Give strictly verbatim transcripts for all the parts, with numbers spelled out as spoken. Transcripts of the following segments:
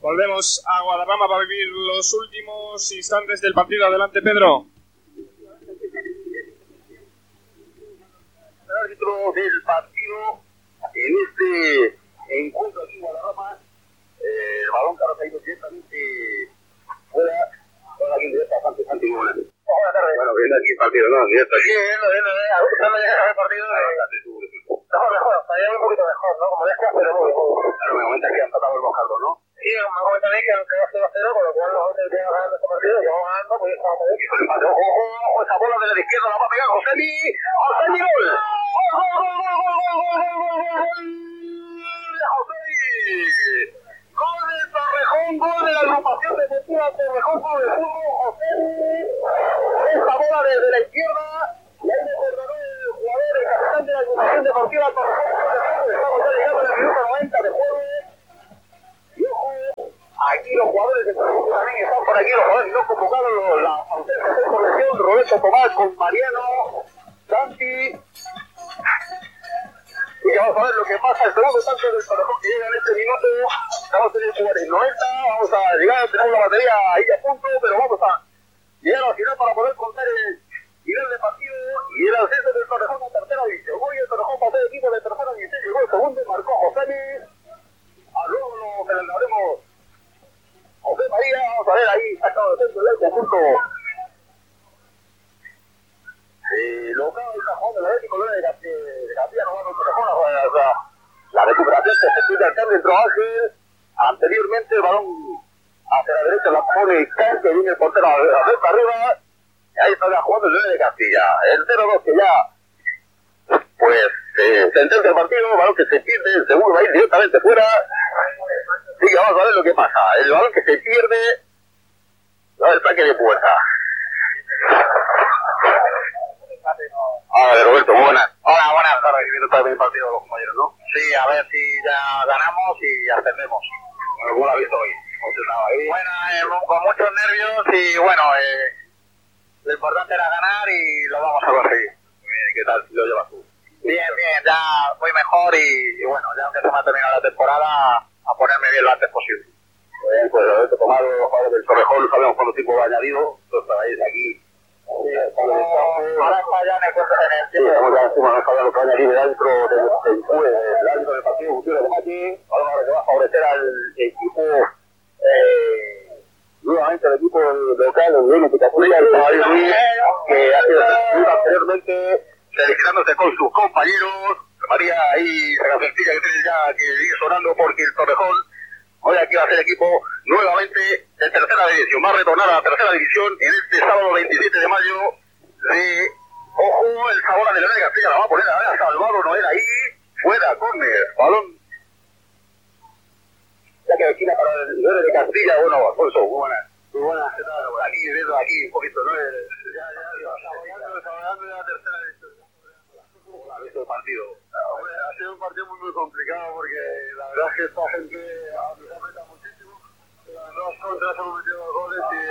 Volvemos a Guadarrama para vivir los últimos instantes del partido. Adelante, Pedro. El árbitro del partido en este encuentro aquí en Guadarrama, eh, el balón que ha caído directamente fuera, fuera aquí en directo a Santi Santi. Buenas tardes. Bueno, viendo aquí el partido, ¿no? Directo aquí. Sí, viendo, viendo, viendo. A gusto no llega el partido. Mejor, mejor, estaría un poquito mejor, ¿no? Como decías, pero muy bien. Claro, me comenta que han tratado el Mojardo, ¿no? Sí, me comenta a mí que aunque va cero a cero, con lo cual nosotros que vamos ganando este partido, que vamos ganando, pues estamos muy bien. Ojo, ojo, ojo, esa bola desde la izquierda la va a pegar Josemi. Josemi, gol. Gol, gol, gol, gol, gol, gol, gol, gol, gol, gol. Josemi. Gol de Torrejón, gol de la agrupación deportiva Torrejón Club de Fútbol. Josemi. Esa bola desde la izquierda. Y ahí me perdonó el jugador, el capitán de la agrupación deportiva Torrejón Club de Fútbol. Estamos ya llegando al minuto noventa de juego. Y ojo, aquí los jugadores de Torrejón también están por aquí, los jugadores no convocados, la ausencia de corrección, Roberto Tomás con Mariano, Santi. Y que vamos a ver lo que pasa, el segundo tanto del Torrejón que llega en este minuto. Estamos en el jugar en noventa, vamos a llegar, tenemos la batería ahí a punto, pero vamos a llegar al final para poder contar el final del partido y el ascenso del Torrejón a tercera división. Hoy el Torrejón pasó de equipo de tercera división, llegó el segundo, marcó Josemi. A luego lo celebraremos José María, vamos a ver ahí, sacado de centro del conjunto. Eh, local del cajón del Atlético de Castilla, no va a Torrejón, o sea, la recuperación que se pide al cambio entró Ángel. Anteriormente el balón hacia la derecha la pone Can, que viene el portero a ver para arriba. Y ahí está ya jugando el nueve de Castilla. El cero dos que ya, pues, eh, sentencia el partido, balón que se pierde, el segundo va a ir directamente fuera. Sí, que vamos a ver lo que pasa. El balón que se pierde, va el saque de puerta. Hola, Roberto, muy buenas. Hola, buenas tardes. Viendo también el partido de los compañeros, ¿no? Sí, a ver si ya ganamos y ascendemos. Bueno, ¿cómo lo ha visto hoy? Bueno, eh, con muchos nervios y bueno, eh, lo importante era ganar y lo vamos a conseguir. Bien, ¿qué tal lo llevas tú? Bien, bien, ya voy mejor y, y bueno, ya aunque se me ha terminado la temporada, a ponerme bien lo antes posible. Bien, pues Roberto Tomás, los jugadores del Torrejón, sabemos cuánto tiempo va añadido, entonces estáis aquí. Sí, estamos, ahora está ya en el tiempo. Sí, estamos ya encima, no sabemos lo que va a añadir el árbitro del el árbitro del partido, Gutiérrez de Machi, ahora que va a favorecer al equipo, eh, nuevamente el equipo local, el Bien Equitafuria, el Caballo Ruiz, que ha sido seleccionado anteriormente, felicitándose con sus compañeros. María ahí, la sencilla que tiene ya que ir sonando porque el Torrejón hoy aquí va a ser equipo nuevamente de tercera división, va a retornar a la tercera división en este sábado veintisiete de mayo de, ojo, el Sabora de León de Castilla, la va a poner a Salvador Noel ahí, fuera, córner, balón, ya que esquina para el León de Castilla. Bueno, Alfonso, muy buenas, muy buenas, ¿qué tal? Aquí, viendo aquí un poquito, ¿no? El, ya, ya, ya, saboreando de la tercera división. ¿Cómo ha visto el partido? Hombre, ha sido un partido muy, muy complicado porque la verdad es que esta gente nos aprieta muchísimo. Las dos contras hemos metido dos goles y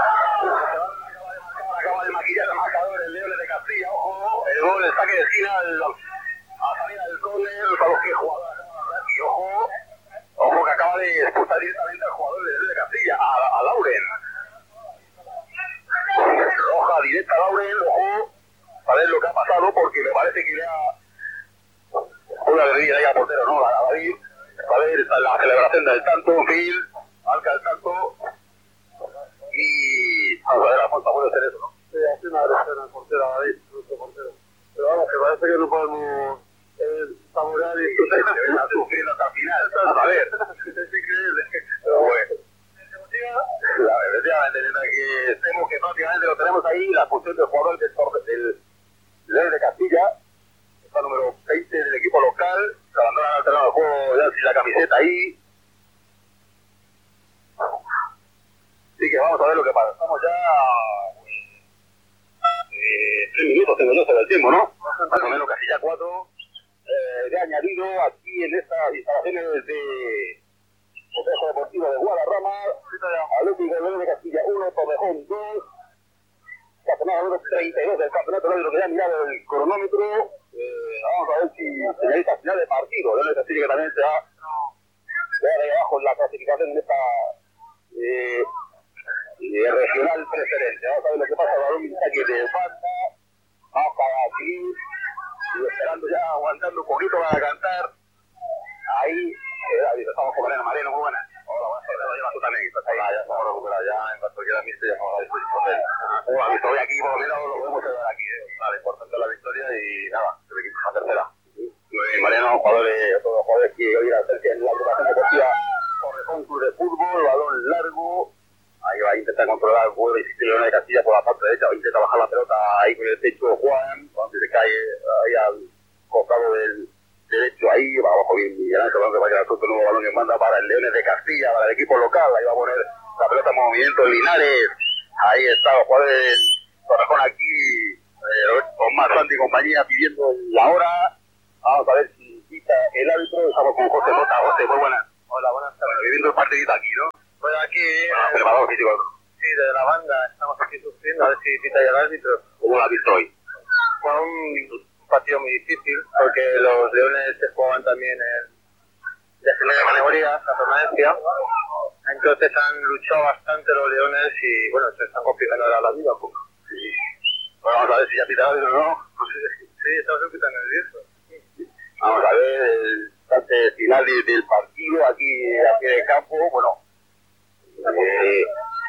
acaba de maquillar el marcador el León de Castilla. Ojo, el gol, el saque de esquina el, a salida del córner, para los que jugador y ojo, ojo que acaba de expulsar directamente al jugador del León de Castilla, a, a Lauren. Roja directa a Lauren, ojo. A ver lo que ha pasado porque me parece que le ha una agredida ahí al portero, ¿no? A David, a ver la celebración del tanto, en fin, marca el tanto y vamos a ver, Alfonso puede hacer eso, ¿no? Sí, hace una agresión al portero, a David, nuestro portero. Pero vamos, que parece que no podemos eh, saborear y está sufriendo hasta el final. A ver, es increíble. Pero bueno. La efectivamente, que estemos que prácticamente lo tenemos ahí, la función del jugador del del León de Castilla, está número veinte del equipo local, se abandona al terreno de juego ya sin la camiseta ahí. Así que vamos a ver lo que pasa. Estamos ya eh, tres minutos tengo yo sobre el tiempo, ¿no? Más o menos casi ya cuatro eh, de añadido aquí en estas instalaciones de Complejo Deportivo de Guadarrama. Atlético León de Castilla uno, Torrejón dos. Campeonato número treinta y dos del campeonato, lo que ya ha mirado el cronómetro. Eh, vamos a ver si señalita final de partido. León de Castilla que también se ha quedado ahí abajo con la clasificación en esta eh, eh, regional preferente. Vamos a ver lo que pasa, el balón está aquí de banda, vamos para aquí, y esperando ya, aguantando un poquito para cantar. Ahí, eh, estamos con Mariano, Mariano, muy buena. Hola, buenas tardes, lo llevas tú también, estás ahí. Ah, ya estamos recuperados, ya en cuanto quiera visto ya estamos a disposición de él. Bueno, visto hoy aquí, por lo menos lo podemos quedar aquí, eh. Vale, importante la victoria y nada, el equipo es la tercera. Y Mariano, jugadores, todos los jugadores que hoy a hacer en la agrupación deportiva Torrejón Club de Fútbol, balón largo. Ahí va a intentar controlar el juego de León de Castilla por la parte derecha, va a intentar bajar la pelota ahí con el techo de Juan, cuando se cae ahí al costado del derecho, ahí va abajo bien Miguel Ángel, que va a quedar suelto el nuevo balón que manda para el Leones de Castilla, para el equipo local, ahí va a poner la pelota en movimiento Linares, ahí está los jugadores del Torrejón aquí, eh, con más Santi y compañía pidiendo la hora. Vamos a ver si quita el árbitro. Estamos con José Mota. José, muy buenas. Hola, buenas tardes. Bueno, viviendo el partidito aquí, ¿no? Pues aquí... Ah, preparador físico. Sí, de la banda. Estamos aquí sufriendo a ver si quita el árbitro. ¿Cómo lo has visto hoy? Fue un partido muy difícil porque los Leones se jugaban también en descendencia de categoría, la permanencia. Entonces han luchado bastante los Leones y, bueno, se están complicando ahora la vida un poco. Sí. Bueno, vamos a ver si ya pita el árbitro o no. Sí, estamos un poquito nerviosos. Vamos a ver el instante final de, del partido aquí, aquí de campo. Bueno, eh,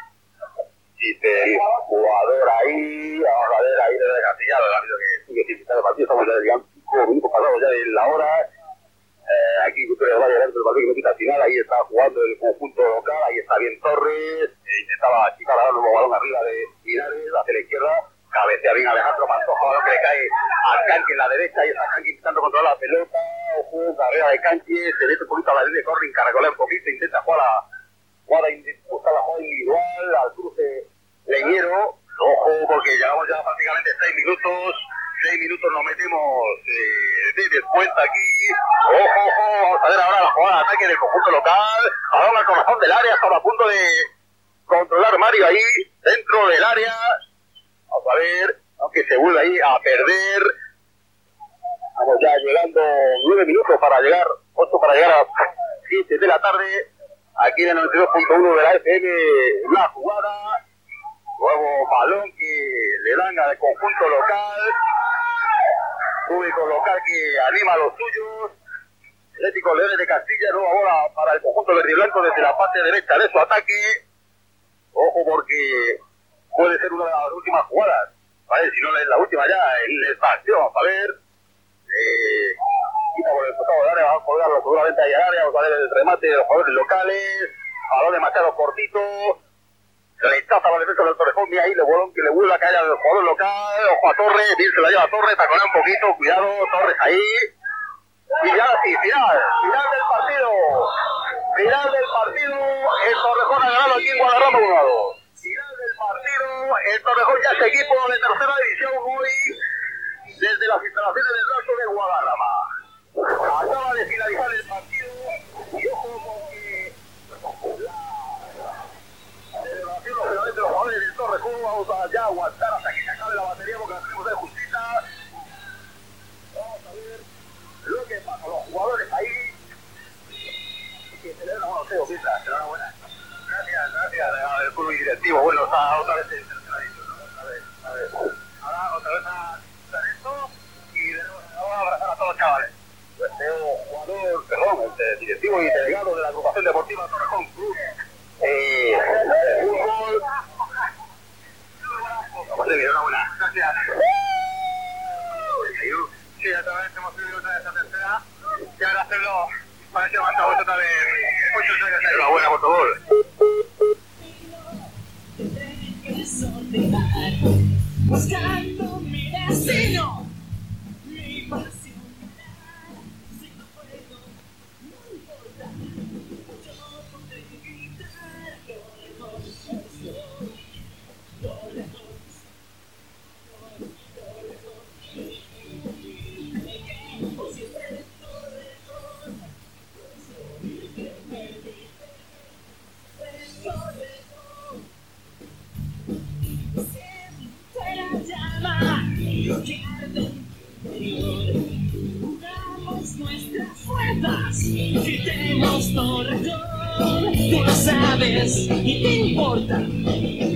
dice el jugador ahí. Vamos a ver ahí desde Castilla, el árbitro que sigue sin quitar el partido. Estamos ya llegando cinco minutos pasados ya de la hora. Eh, aquí Cultura de Valle, el árbitro del partido que no quita al final. Ahí está jugando el conjunto local. Ahí está bien Torres. Eh, intentaba achicar a dar un nuevo balón arriba de Linares hacia la izquierda. Cabecea bien Alejandro Pantoja, balón que le cae a Canqui en la derecha y está Canqui intentando controlar la pelota. Ojo, carrera de Canqui, se mete un poquito a la línea de Corrin, caracolea un poquito, intenta jugar la jugada, buscar la jugada individual al cruce Leñero. Ojo, porque llevamos ya prácticamente seis minutos, seis minutos nos metemos eh, de descuenta aquí. Ojo, ojo, vamos a ver ahora la jugada de ataque del conjunto local. Balón al corazón del área, estaba a punto de controlar Mario ahí, dentro del área. Vamos a ver, aunque se vuelve ahí a perder. Estamos ya llegando nueve minutos para llegar, ocho para llegar a siete de la tarde. Aquí en el noventa y dos punto uno de la F M, la jugada. Nuevo balón que le dan al conjunto local. Público local que anima a los suyos. Atlético Leones de Castilla, nueva bola para el conjunto verde y blanco desde la parte derecha de su ataque. Ojo porque puede ser una de las últimas jugadas, ¿vale? Si no es la última ya en esta acción, vamos a ver. Eh, quita por el costado del área, vamos a colgarlo seguramente ahí al área, vamos a ver el remate de los jugadores locales, balón demasiado cortito, rechaza la defensa del Torrejón, y ahí le vuelve que le vuelve a caer al jugador local, ojo a Torres, bien se la lleva a Torres, taconea un poquito, cuidado, Torres ahí. Y ya sí, final, final del partido, final del partido, el Torrejón ha ganado aquí en Guadarrama uno a dos. Final del partido, el Torrejón ya es equipo de tercera división hoy, desde las instalaciones del Raso de Guadarrama. Acaba de finalizar el partido, y ojo porque la celebración, lógicamente, los jugadores del Torrejón, vamos a ya aguantar hasta que se acabe la batería porque la tenemos de justicia. Vamos a ver lo que pasa, los jugadores ahí que celebran, bueno, Teo, Pita, enhorabuena. Gracias, gracias al club directivo. Bueno, está otra vez en tercera división, ¿no? A ver, a ver. Ahora otra vez a hacer esto y tenemos a abrazar a todos los chavales. Pues Teo, jugador, perdón, el directivo y delegado de la agrupación deportiva Torrejón Club. Eh, de fútbol. Vamos a ver, enhorabuena. Gracias. Sí, otra vez hemos subido otra vez a tercera y ahora hacerlo para ese momento otra vez muchos años. Enhorabuena por favor. Buscando mi destino, mi pasión, si no puedo, no importa, yo podré gritar lo lejos, lo lejos. Yo quiero Tú lo sabes y te importa.